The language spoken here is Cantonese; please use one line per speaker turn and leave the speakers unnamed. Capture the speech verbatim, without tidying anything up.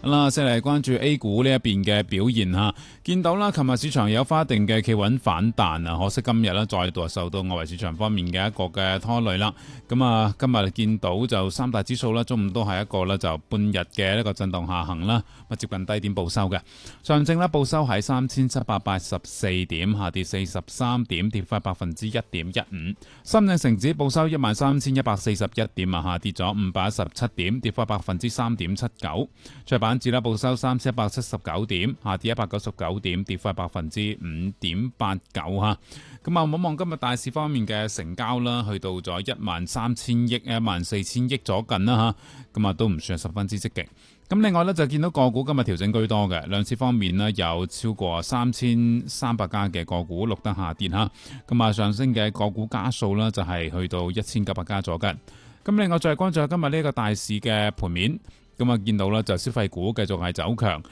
啦，先嚟關注 A 股呢一邊嘅表現吓。見到啦，琴日市場有翻一定嘅企穩反彈啊，可惜今日咧再度受到外圍市場方面嘅一個嘅拖累啦。咁啊，今日見到就三大指數啦，中午都係一個咧就半日嘅一個震盪下行啦，咁接近低點報收嘅。上證咧報收喺三千七百八十四點，下跌四十三點，跌幅百分之一點一五。深證成指報收一萬三千一百四十一點啊，下跌咗五百一十七點，跌幅百分之三點七九。創板指咧報收三千一百七十九點，下跌一百九十九點，跌幅百分之五點八九吓。咁啊，望望今日大市方面嘅成交啦，去到咗一萬三千億、一萬四千億左近啦吓。咁啊，都唔算係十分之積極。咁另外咧就見到個股今日調整居多嘅，兩市方面呢，有超過三千三百家嘅個股錄得下跌吓。咁啊，上升嘅個股家數呢，就係去到一千九百家左近。咁另外再關注下今日呢個大市嘅盤面。咁啊，見到啦，就消費股繼續係走強，